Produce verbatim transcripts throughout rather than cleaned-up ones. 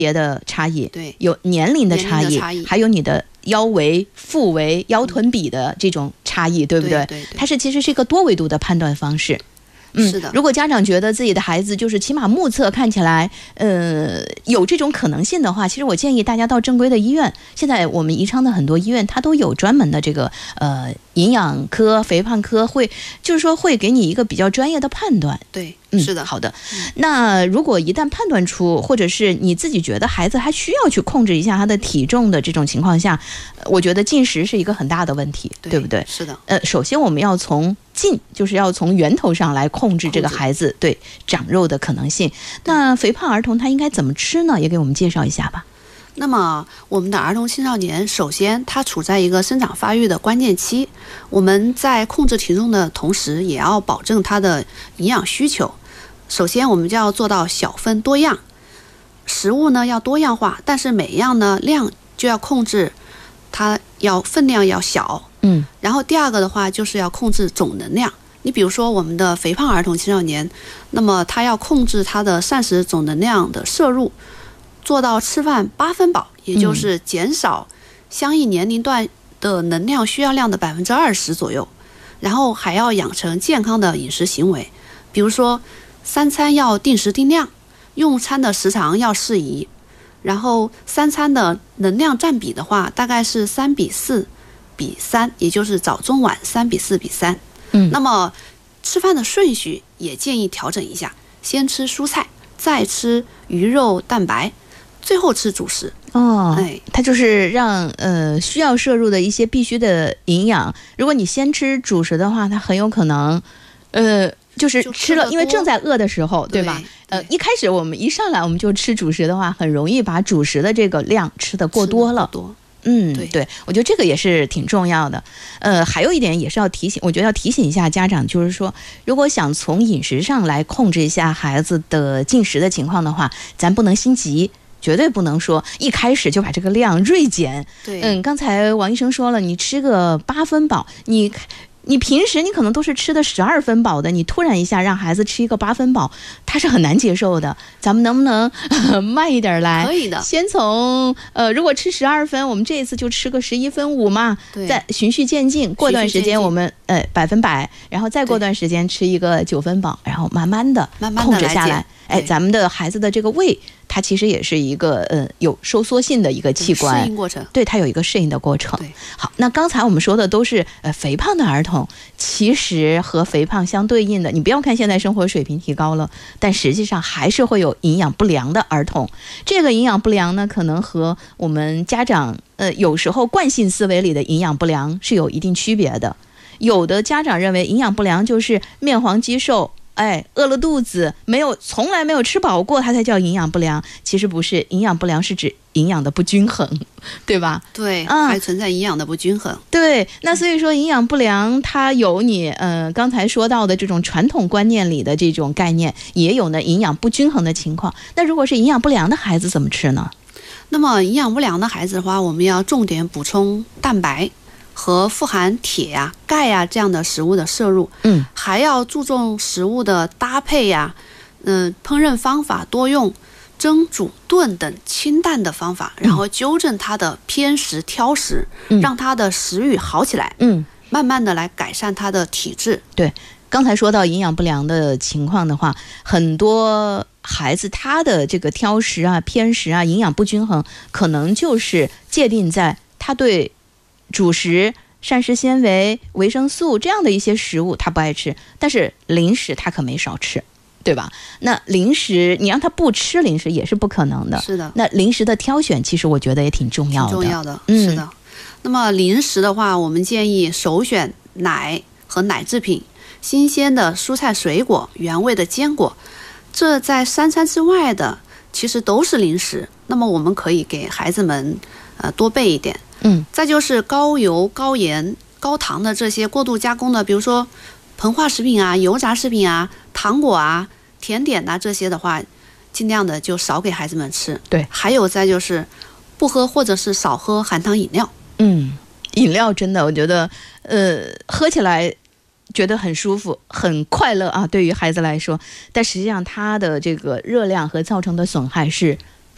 别的差异， 对， 有年龄的差异， 年龄的差异还有你的腰围、腹围、腰臀比的这种差异，对不对？ 对对对， 它是其实是一个多维度的判断方式。嗯， 是的。 如果家长觉得自己的孩子就是起码目测看起来，呃，有这种可能性的话，其实我建议大家到正规的医院。现在我们宜昌的很多医院，它都有专门的这个呃营养科、肥胖科，会就是说会给你一个比较专业的判断。 对， 嗯， 是的。 好的。那如果一旦判断出，或者是你自己觉得孩子还需要去控制一下他的体重的这种情况下，我觉得进食是一个很大的问题， 对, 对不对？ 是的。 呃，首先我们要从进，就是要从源头上来控制这个孩子对长肉的可能性。那肥胖儿童他应该怎么吃呢？也给我们介绍一下吧。 那么我们的儿童青少年，首先他处在一个生长发育的关键期，我们在控制体重的同时，也要保证他的营养需求。首先我们就要做到小分多样，食物呢要多样化，但是每样呢量就要控制，它要分量要小。 嗯， 然后第二个的话就是要控制总能量。你比如说我们的肥胖儿童青少年，那么他要控制他的膳食总能量的摄入，做到吃饭八分饱，也就是减少相应年龄段的能量需要量的百分之二十左右。然后还要养成健康的饮食行为，比如说三餐要定时定量，用餐的时长要适宜，然后三餐的能量占比的话，大概是三比四比三，也就是早中晚三比四比三。 嗯， 那么吃饭的顺序也建议调整一下，先吃蔬菜，再吃鱼肉蛋白，最后吃主食。 哦， 哎， 它就是让呃需要摄入的一些必须的营养，如果你先吃主食的话，它很有可能，呃，就是吃了，因为正在饿的时候，对吧？ 对对呃，一开始我们一上来我们就吃主食的话，很容易把主食的这个量吃得过多了。 多嗯， 对对，我觉得这个也是挺重要的。呃，还有一点也是要提醒，我觉得要提醒一下家长，就是说，如果想从饮食上来控制一下孩子的进食的情况的话，咱不能心急。绝对不能说一开始就把这个量锐减。 对， 嗯，刚才王医生说了，你吃个八分饱，你你平时你可能都是吃的十二分饱的，你突然一下让孩子吃一个八分饱，他是很难接受的。咱们能不能、呃、慢一点来？ 可以的。 先从呃，如果吃十二分，我们这一次就吃个十一分五嘛，再循序渐进。过段时间我们呃百分百，然后再过段时间吃一个九分饱，然后慢慢的控制下来。哎，咱们的孩子的这个胃，它其实也是一个呃有收缩性的一个器官， 适应过程， 对，它有一个适应的过程。 对， 好，那刚才我们说的都是呃肥胖的儿童，其实和肥胖相对应的，你不要看现在生活水平提高了，但实际上还是会有营养不良的儿童。这个营养不良呢，可能和我们家长呃有时候惯性思维里的营养不良是有一定区别的。有的家长认为营养不良就是面黄肌瘦。哎，饿了肚子，没有从来没有吃饱过，它才叫营养不良。其实不是，营养不良是指营养的不均衡，对吧？ 对， 啊， 还存在营养的不均衡。 对，那所以说营养不良，它有你呃刚才说到的这种传统观念里的这种概念，也有呢营养不均衡的情况。那如果是营养不良的孩子怎么吃呢？ 那么营养不良的孩子的话，我们要重点补充蛋白和富含铁呀、啊、钙呀、啊、这样的食物的摄入， 嗯， 还要注重食物的搭配呀、啊，嗯、呃，烹饪方法多用蒸、煮、炖等清淡的方法，然后纠正他的偏食、挑食， 嗯、 让他的食欲好起来， 嗯， 慢慢的来改善他的体质。 对，刚才说到营养不良的情况的话，很多孩子他的这个挑食啊、偏食啊、营养不均衡，可能就是界定在他对主食、膳食纤维、维生素这样的一些食物他不爱吃，但是零食他可没少吃，对吧？那零食你让他不吃零食也是不可能的。 是的。 那零食的挑选其实我觉得也挺重要的。 挺重要的， 嗯、 是的。那么零食的话，我们建议首选奶和奶制品、新鲜的蔬菜水果、原味的坚果，这在三餐之外的其实都是零食。那么我们可以给孩子们呃多备一点。 嗯， 再就是高油、高盐、高糖的这些过度加工的，比如说膨化食品啊、油炸食品啊、糖果啊、甜点啊这些的话，尽量的就少给孩子们吃。 对， 还有再就是不喝或者是少喝含糖饮料。 嗯，饮料真的我觉得呃喝起来觉得很舒服很快乐啊，对于孩子来说，但实际上它的这个热量和造成的损害是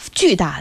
巨大